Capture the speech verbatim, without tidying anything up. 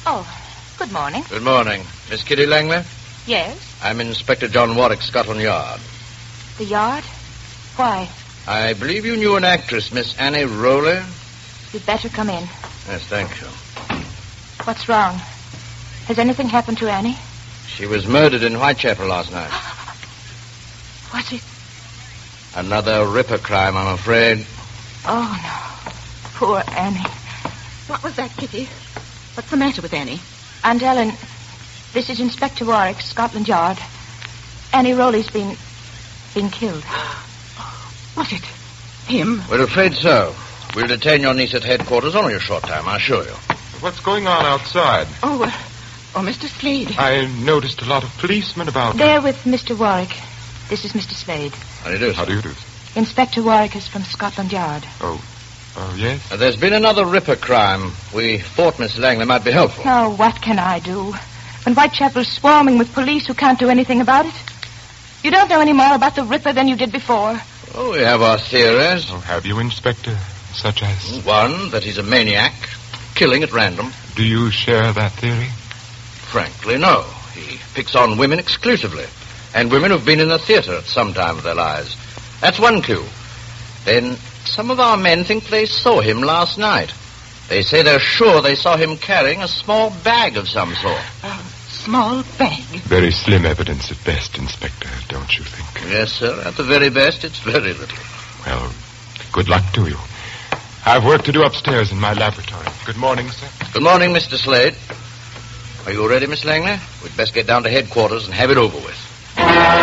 Oh, good morning. Good morning. Miss Kitty Langley? Yes? I'm Inspector John Warwick, Scotland Yard. The Yard? Why? I believe you knew an actress, Miss Annie Rowley? You'd better come in. Yes, thank you. What's wrong? Has anything happened to Annie? She was murdered in Whitechapel last night. Was it? Another Ripper crime, I'm afraid. Oh, no. Poor Annie. What was that, Kitty? What's the matter with Annie? Aunt Ellen, this is Inspector Warwick, Scotland Yard. Annie Rowley's been... been killed. Was it him? We're afraid so. We'll detain your niece at headquarters only a short time, I assure you. What's going on outside? Oh, uh, oh, Mister Slade. I noticed a lot of policemen about. There with Mister Warwick. This is Mister Slade. How do you do, sir? How do you do? Inspector Warwick is from Scotland Yard. Oh, oh, yes? Uh, there's been another Ripper crime. We thought Miss Langley might be helpful. Oh, what can I do? When Whitechapel's swarming with police who can't do anything about it? You don't know any more about the Ripper than you did before. Oh, we have our theories. Oh, have you, Inspector? Such as? One, that he's a maniac, killing at random. Do you share that theory? Frankly, no. He picks on women exclusively, and women who've been in the theater at some time of their lives. That's one clue. Then some of our men think they saw him last night. They say they're sure they saw him carrying a small bag of some sort. A small bag? Very slim evidence at best, Inspector, don't you think? Yes, sir. At the very best, it's very little. Well, good luck to you. I've work to do upstairs in my laboratory. Good morning, sir. Good morning, Mister Slade. Are you ready, Miss Langley? We'd best get down to headquarters and have it over with.